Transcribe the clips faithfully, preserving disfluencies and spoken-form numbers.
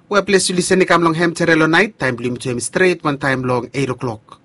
Well, please you listen to long ham terrell night, time blim to him straight, one time long, eight o'clock.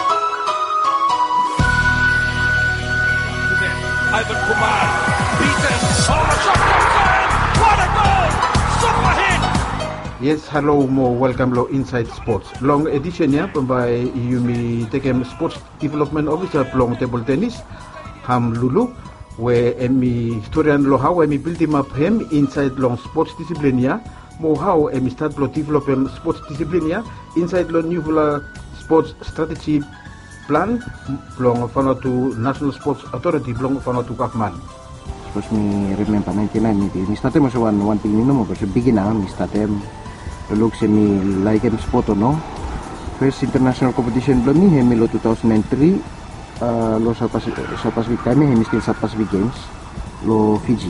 Ivan Kumar, beaten, oh, the shot goes in! What a goal! Super hit! Yes, hello, more welcome to Inside Sports. Long edition ya, by Yumi Tekem Sports Development Officer, long table tennis, Ham Lulu, where emi historian lo how emi build him up him inside long sports discipline ya. Mo how emi start lo develop him sports discipline ya inside lo new sports strategy plan long fano to National Sports Authority long fano to Kakman. Terus mi remember ninety-nine mi mi startem so one one thing no mo so begin na mi startem to look se mi like em sport no first international competition lo mi hemi lo two thousand three uh, lo sa Pacific sa Pacific time hemi still sa Pacific Games lo Fiji.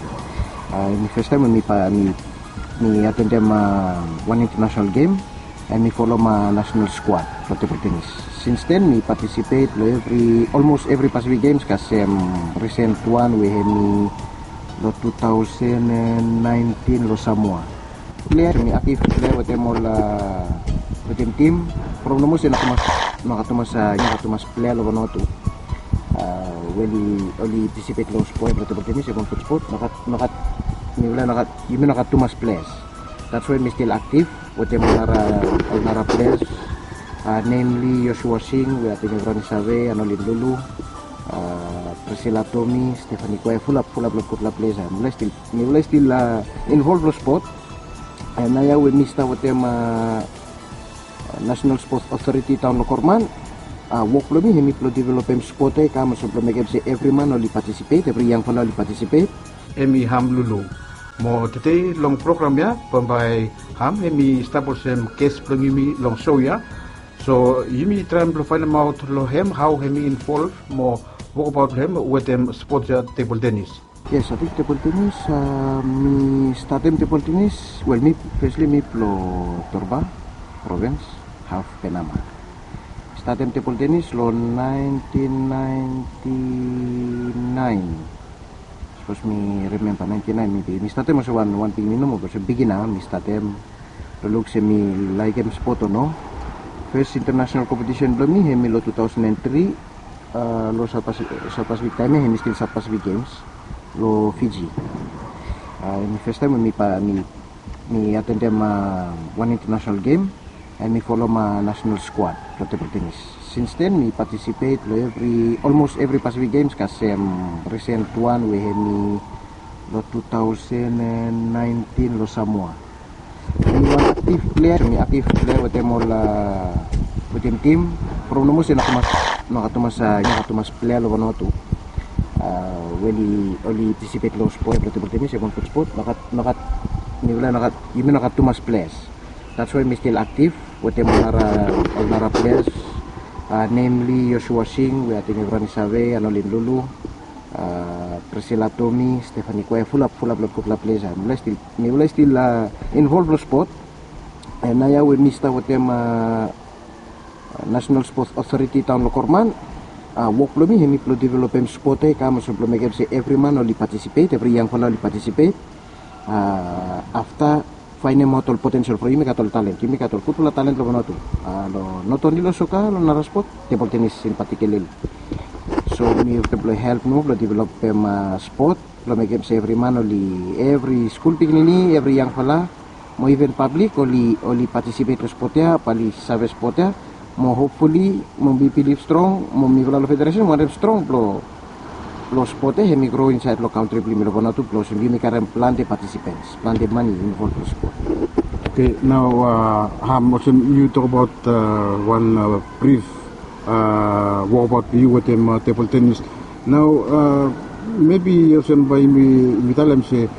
Uh, mi first time mi pa mi mi attend ma one international game and me follow my national squad for table tennis. Since then me participate every almost every Pacific Games kasi um, recent one we have me lo two thousand nineteen lo Samoa. Player me active player with them all uh, with them team from no mo sila nakatumas nakatumas sa nakatumas player lo no to. Uh, when only participate lo sport for table tennis yung sport nakat nakat Nila nakat, yun nakat two mas players. That's why we still active with the Nara, Nara players, uh, namely Joshua Singh, we have Ronnie Save, Anolin Lulu, uh, Priscilla Tommy, Stephanie Kwe, full up, full up, full up players. Nila still, nila still uh, involved in sport. And now we missed out with them uh, National Sports Authority Town Lokorman. Uh, work lo mi, hemi plo develop em sport eh, kama so plo make say every man only participate, every young fellow only participate. Emi Ham Lulu. Mo today long program ya, pambay ham hemi establish em case plong yumi long show ya. So yumi try to find them out lo hem how hemi involved mo walk about him with them sports ya table tennis. Yes, I think table tennis. Uh, me started table tennis. Well, me firstly me plo Torba province half Penama. Started table tennis lo nineteen ninety-nine. Terus mi remember ninety-nine mi mi startem so one one thing no mo so begin na mi startem to look se mi like em sport no first international competition lo mi hemi lo two thousand three uh, lo sa Pacific sa Pacific time hemi still sa Pacific Games lo Fiji. Uh, mi first time mi pa mi mi attend ma one international game and me follow my national squad for table tennis. Since then me participate every almost every Pacific Games kasi um, recent one we have me lo two thousand nineteen lo Samoa. Me one active player, me active player with them all uh, with them team. Pero no mo sila nakatumas nakatumas sa nakatumas player lo no to. Uh, when he only participate lo sport for table tennis yung sport nakat nakat nila nakat yun nakatumas players. That's why me still active with them Nara Nara players. Uh, namely Joshua Singh, we have Ronnie Save, Anolin Lulu, uh, Priscilla Tommy, Stephanie Kwe, full up, full up, full up players. Nila still, nila still uh, involved in sport. And now we missed out with them uh, National Sports Authority Town Lokorman. Uh, work lo mi, hemi plo develop em sport eh, kama so plo make say every man only participate, every young fellow only participate. Uh, after finding out all potential for him, katol talent, him katol football talent lo no to. Uh, lo not only lo soccer, lo nara sport, table tennis in particular. So me have to help no, lo develop em uh, sport, lo make him say every man only, every school pignini, every young fella, mo even public only only participate lo sport ya, pali save sport ya, mo hopefully mo be believe strong, mo mi lo federation mo have strong lo lo sport eh, hemi grow inside lo country pli lo bono to plus we make a plan the participants, plan the money involved in sport. Okay, now uh, Ham, also you talk about uh, one uh, brief uh, what about you with them uh, table tennis. Now uh, maybe also by me me tell them say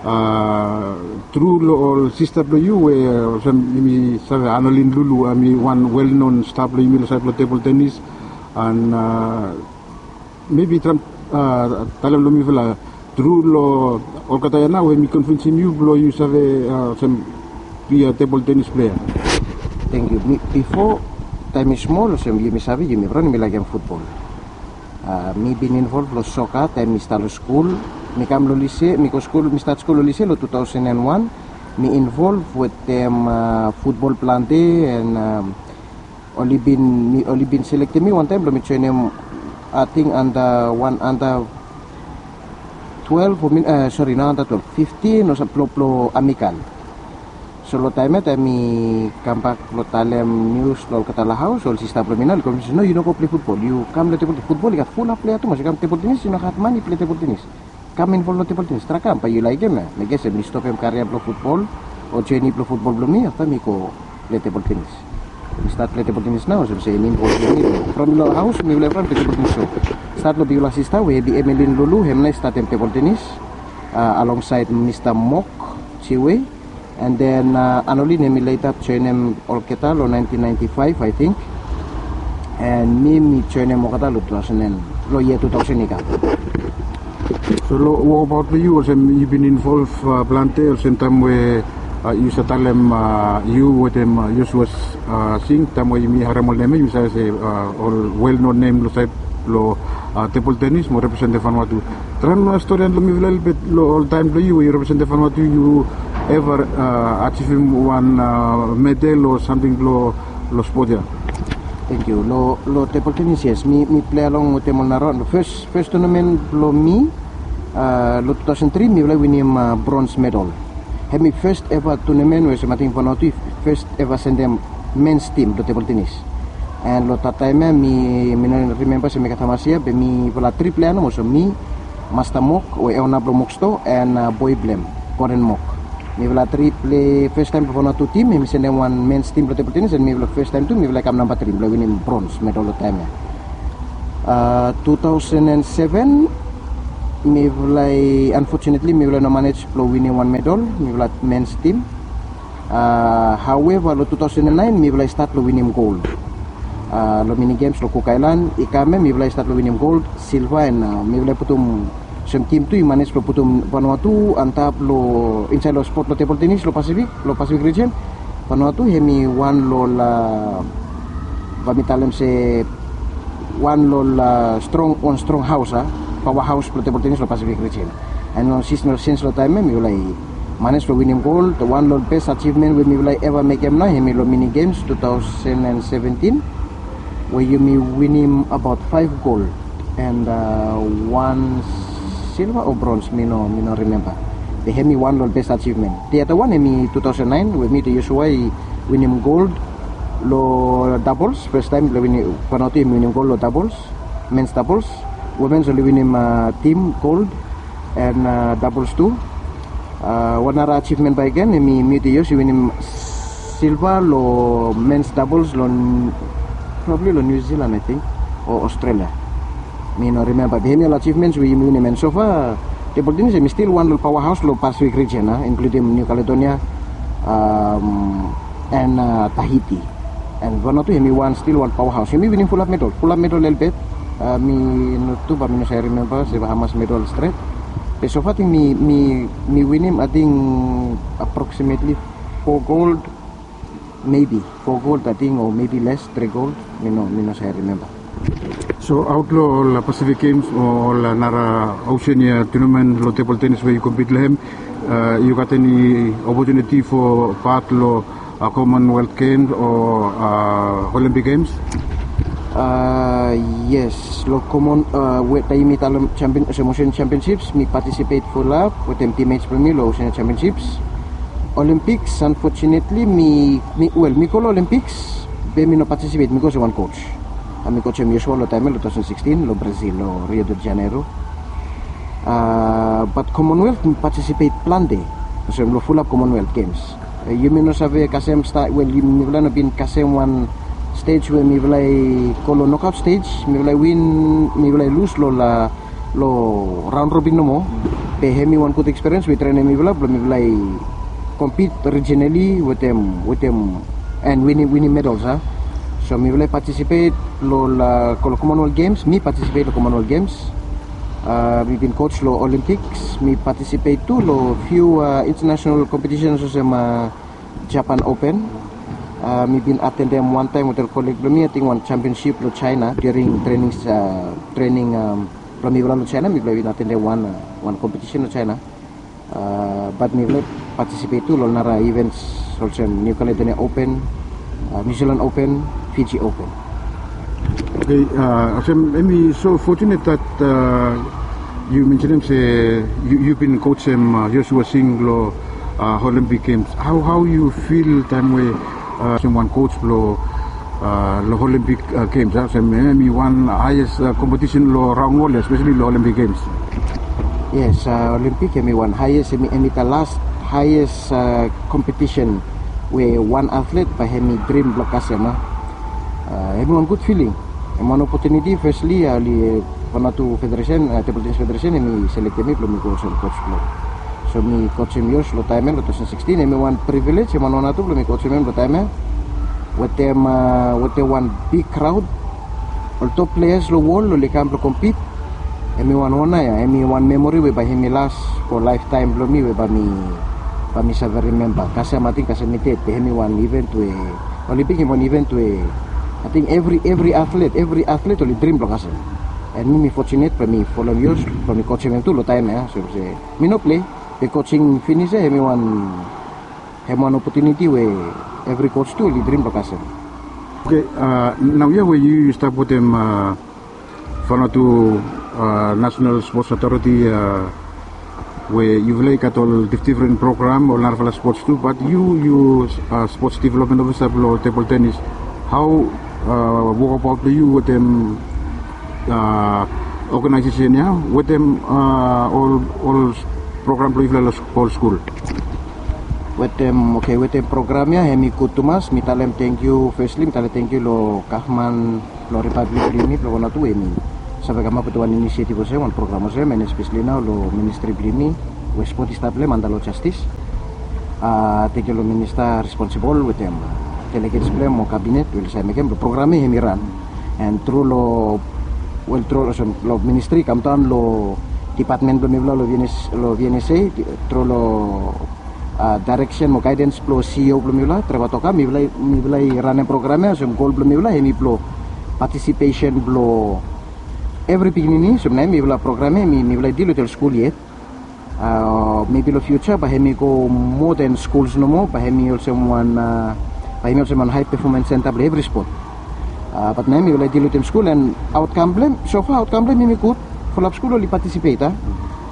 uh, through lo sister lo you where also me say Anolin Lulu I mean one well known staff lo you lo table tennis and uh, maybe Trump uh, talam lo mi vela through lo or kata na we mi convince you lo you save uh, some be a table tennis player. Thank you. Before time is small so mi sabi mi ron mi lagyan football. Uh, mi been involved lo soccer time mi start school mi kam lo lycée mi ko school mi start school lo lycée lo two thousand one me involved with them uh, football plante and um, only been me only been selected me one time. Let me join them. I think under one under twelve. Uh, sorry, not under twelve. Fifteen or something. Plo amical. So lo time at me come back lo talem news lo katala house or sister prominal. No, you don't go play football. You come to table football. You got full of play. Tu masih come table tennis. You know have money play table tennis. Come involved lo table tennis. Trakam pa you like game. Me guess me stop em career lo football or join lo football belum ni. After me ko play table tennis. We start play table tennis now. So say me involved in from lo house me play from table tennis. So start lo biola sister. We be Emeline Lulu. Hem na start em table tennis uh, alongside Mister Mok Chiwe. And then uh, Anoli name later join him Olketa lo nineteen ninety-five I think. And me me join him Olketa lo two thousand lo year two thousand ika. So lo, what about you? Also, you've been involved uh, plante or same time where uh, you sa talem uh, you with them uh, you was uh, sing time where you mi haramol name you say uh, all well known name lo type lo uh, table tennis mo represent Vanuatu. Tran uh, story and lo mi little bit lo all time lo you you represent Vanuatu you ever uh, achieve one uh, medal or something lo lo sport ya? Thank you. Lo lo table tennis yes. Me me play along with them on the first first tournament lo me uh, lo two thousand three me play win him uh, bronze medal. Have me first ever tournament where mating Vanuatu first ever send them men's team lo table tennis. And lo that time me me remember se me katamasia be me vola triple ano so me Master Mok o Eona Blomoksto and uh, Boy Blem Koren Mok. Me will three play first time for two team. Me send them one men's team for table tennis and me will first time too. Me will come number three. Me winning bronze medal all the time. Uh, two thousand seven. Me will unfortunately me will not manage to winning one medal. Me will men's team. Uh, however, lo two thousand nine me will start to winning gold. Uh, lo mini games lo Cook Island. Ikame me will start to winning gold, silver and uh, me will putum. Some team tu manage lo putum Vanuatu antap lo inside lo sport lo table tennis lo Pacific lo Pacific region Vanuatu hemi one lo la vamitalem se one lo la strong on strong house ah powerhouse lo table tennis lo Pacific region and no since no since lo time me ulai manage lo winning gold the one lo best achievement we me ulai ever make em na hemi lo mini games twenty seventeen where you me winning about five gold and uh, one silver or bronze, me no, me no remember. They had me one best achievement. The other one, me two thousand nine, with me to Yeshua, winning gold, lo doubles. First time, winning Vanuatu winning gold, lo doubles, men's doubles. Women's only winning uh, team gold and uh, doubles too. Uh, one other achievement by again, me me to Yeshua winning silver, lo men's doubles, lo probably lo New Zealand, I think, or Australia. Me no remember. The annual achievements we win and so far table tennis is still one powerhouse lo Pacific region, uh, including New Caledonia um, and uh, Tahiti. And Vanuatu me one still one powerhouse. Me winning full of medal, full of medal little bit. Uh, me no two, but me no I remember se Bahamas medal straight. But so far I think me me me win him I think approximately four gold, maybe four gold I think or maybe less three gold. Me no me no I remember. So outlaw la Pacific Games or la Nara Oceania tournament lo table tennis where you compete lehem uh, you got any opportunity for part lo uh, Commonwealth Games or uh, Olympic Games? Uh, yes, lo common uh, with the Ocean champion Ocean Championships me participate full up with them teammates for me lo Ocean Championships. Olympics unfortunately me me well me call Olympics be me no participate me go as one coach. Ami coach em Joshua lo time lo twenty sixteen lo Brazil lo Rio de Janeiro. Uh, but Commonwealth participate plan day. So lo full up Commonwealth Games. Uh, you may not have kasem start well you may not been kasem one stage where me play colo knockout stage me play win me play lose lo la lo round robin no mo. They have me one good experience with train me play me play compete regionally with them with them and winning winning medals huh? So me will participate lo la Commonwealth Games. Me participate lo Commonwealth Games. Uh, we been coach lo Olympics. Me participate too lo few uh, international competitions so sama Japan Open. Uh, me been attend them one time with a colleague me. I think one championship lo China during training uh, training um, lo me lo China. Me been attend one uh, one competition lo China. Uh, but me participate to lo nara events also New Caledonia Open, uh, New Zealand Open, Fiji Open. Okay, uh, I'm I'm so fortunate that uh, you mentioned him say you, you've been coaching uh, Joshua Singh lo uh, Olympic Games. How how you feel time we uh, someone coach lo uh, lo Olympic uh, Games? Uh, maybe one highest uh, competition lo round one, especially lo Olympic Games. Yes, uh, Olympic emi one highest emi emi the last highest uh, competition where one athlete by hemi dream block kasema. Uh, emi one good feeling. Emi one opportunity firstly uh, li Vanuatu Federation, uh, Table Tennis Federation emi select emi belum go sem coach lo. So mi coach emi yos lo time lo twenty sixteen emi one privilege emi one atu belum coach emi lo time. With them uh, with the one big crowd, all top players lo wall lo lekam lo compete. Emi one one ya, emi one memory we by him last for lifetime lo mi we by me by me never remember. Kasi amating kasi mitet, emi one event we Olympic emi one event we I think every every athlete every athlete only dream lo kasi. And me fortunate for me follow years for me coaching tu lo time ya. So say me no play the coaching finish emi one emi one opportunity we every coach tu only dream lo kasi. Okay, uh, now yeah, where you start with them uh, Vanuatu uh, National Sports Authority, uh, where you've like at all different program or Narvala sports too, but you you uh, sports development officer below table tennis. How uh, what about you with them uh, organization? Yeah, with them uh, all all program below all school. With them, okay, with them program ya, hemi kutumas, mitalem thank you, firstly mitalem thank you lo Kahman, lo Republic Blimi, lo Vanuatu emi. Sabi kama petuan inisiatif saya, one program saya, men especially now lo Ministry Blimi, we sport istable mandalo justice. Ah, thank you lo minister responsible with them. Delegates blame mo cabinet, well saya mekem lo program hemi ran, and through lo, well through lo ministry, kamtan lo department lo mibla lo V N S A, through lo Uh, direction mo guidance plo C E O plo mibla trabato ka mibla mibla run programme so goal plo mibla hemi plo participation plo every beginning so na mibla programme mi mibla dilo tel school yet uh, maybe lo future ba hemi go more than schools no more ba hemi also one uh, ba hemi also one high performance center plo every sport uh, but na mibla dilo tel school and outcome blame so far outcome blame mi good follow up school li participate ah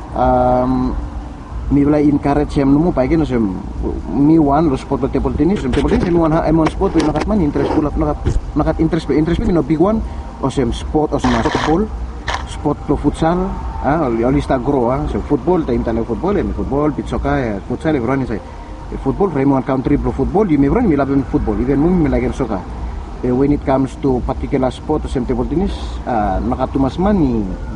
um, mi wala encourage em numu pagi no sem mi one lo sport table tennis sem table tennis mi one ha em one sport we nakat man interest pula nakat nakat interest pe interest mi no big one o sem sport o sem football sport lo futsal ah oli sta grow ah so football time tale football em football bit soccer futsal everyone say football frame one country pro football you may run mi love football even mo mi like soccer when it comes to particular sport o sem table tennis uh, nakatumas man i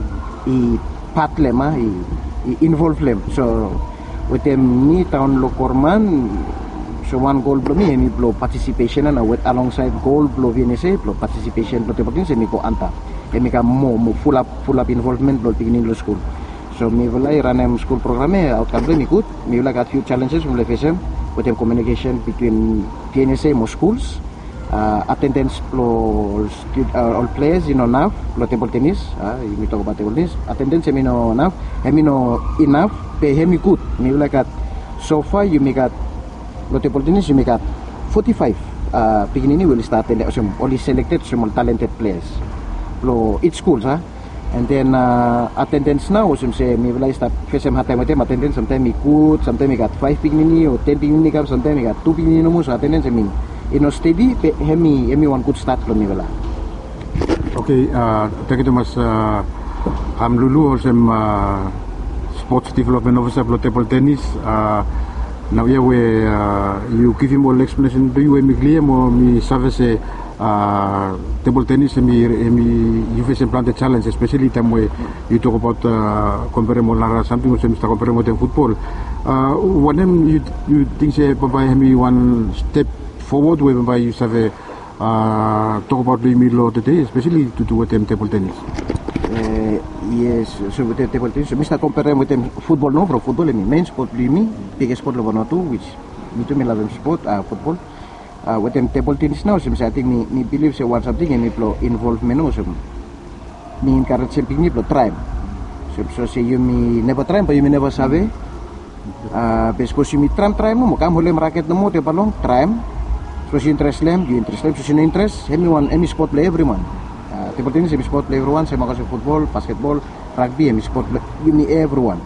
i patle ma i involve them. So with them ni town lo korman so one goal blow me hemi blow participation na with alongside goal blow V N S A blow participation blow tepotin semi ko anta hemi ka mo mo full up full up involvement blow beginning lo school. So mi walay ranem school program e outcome mi good mi wala got few challenges mo le face with them communication between V N S A mo schools uh, attendance blow uh, all players you know now blow table tennis ah uh, we talk about table tennis attendance semi no now hemi no enough pe hemi good mi wala kat so far you make at lo table tennis you make at forty-five uh, beginning will start and so only selected some talented players lo each schools ha and then uh, attendance now so say mi wala start first time hatem hatem attendance sometimes mi good sometimes mi got five beginning or ten beginning kam sometimes mi got two beginning no so attendance mi you know steady pe hemi hemi one good start lo mi wala. Okay, uh, thank you mas uh, am lulu sem uh, sports development officer for table tennis. Uh, now yeah, we uh, you give him all explanation. Do you me clear mo me service uh, table tennis and me me you face implant the challenge, especially time where you talk about uh, comparing more something which is comparing with football. Uh, what them you you think say by me one step forward whereby you have a uh, talk about the middle of the day, especially to do with them table tennis. Uh, yes, so with the table tennis, so Mister comparing with them football, no, bro, football, I mean, main sport, me, biggest sport, Vanuatu, which me too, me love them sport, uh, football. Uh, with them table tennis now, so I think me, me believe say one something and me blow involve me no, so me encourage something me blow try. So, so say you me never try, but you me never sabe. Uh, Beskos mi tram tram no mo kam hole raket no mo te palong tram. So si interest lem, you interest lem, so si no interest, everyone, any sport play everyone. Uh, table tennis, every sport play everyone. Saya makasih football, basketball, rugby, every sport play, give me everyone.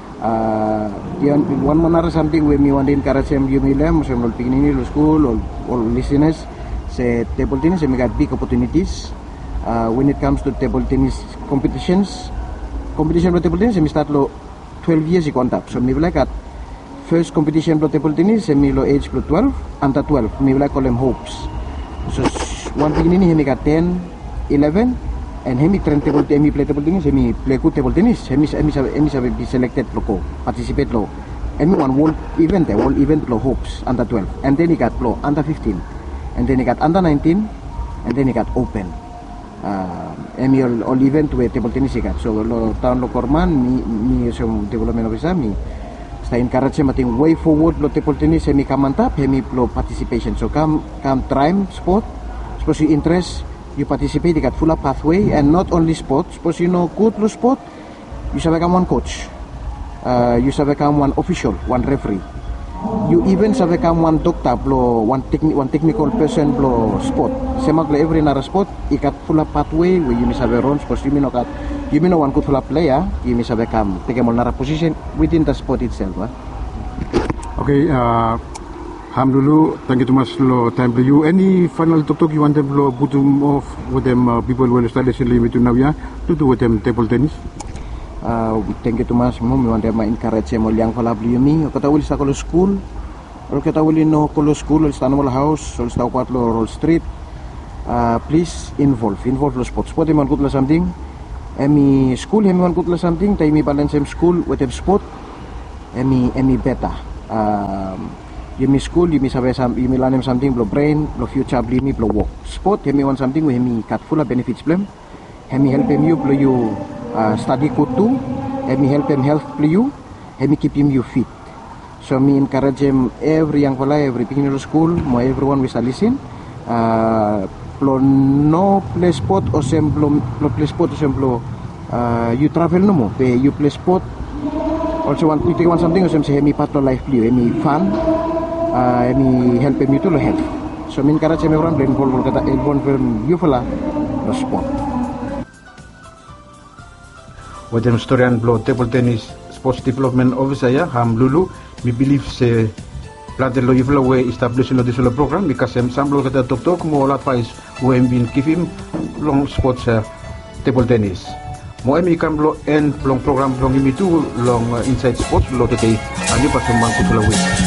Uh, one manner something we me want to encourage them, give me them, so I'm not picking any school or, or listeners. Say table tennis, we got big opportunities. Uh, when it comes to table tennis competitions, competition for table tennis, we start lo twelve years i contact. So me like at first competition for table tennis, me lo age pro twelve, under twelve, me like call them hopes. So one thing ini he got ten, eleven, and he train table tennis, play table tennis, he play good table tennis, he he he he be selected lo ko, participate lo. And me one world event, a world event lo hopes under twelve, and then he got lo under fifteen, and then he got under nineteen, and then he got open. Uh, emi all, all event with table tennis he got. So lo tahun lo korman mi mi som development officer mi. Sta encourage mating way forward lo table tennis semi kamantap hemi lo participation. So come come try sport, suppose you interest, you participate, you got full up pathway, and not only sport, suppose you know good lo sport, you shall become one coach, uh, you shall become one official, one referee, you even shall become one doctor lo one techni one technical person lo sport. Semak lo every nara sport, ikat full up pathway where you shall run, suppose you know kat you know one good full up player, you shall become take a nara position within the sport itself. Huh? Okay, uh, ham dulu, thank you too much lo time to you. Any final talk talk you want them lo put them off with them uh, people will study sili to now ya to do with them table tennis. Uh, thank you too much mo mi want them encourage mo liang pala bli mi kata wili sa kolo school or kata wili no kolo school or sta no house or sta kwat lo roll street. Uh, please involve involve lo sport sport man good la something emi school emi man good la something tay mi balance em school with em sport emi emi beta um yemi school yemi sabe sam yemi lanem something blo brain blo future bli mi blo work sport emi want something we emi cut full of benefits blem emi help em you blo you uh, study good too emi help em health blo you emi keep him you fit. So me encourage him every young fella every beginner school mo everyone we listen uh Plo no play sport o semplo plo play sport o semplo uh, you travel no mo pe you play sport also want you take one something o sem se hemi patlo life play hemi fun uh, hemi help hemi to lo health. So min kara che me orang brain ball kata elbon firm you fela no sport. Wadem historian blo table tennis sports development officer ya ham lulu mi believe se planted lo yifla we establish lo this program because em samlo kata tok tok mo la advice we em bin give him long sports uh, table tennis mo em ikam lo en long program long imi tu long uh, inside sports lo tete ani pa semang ko we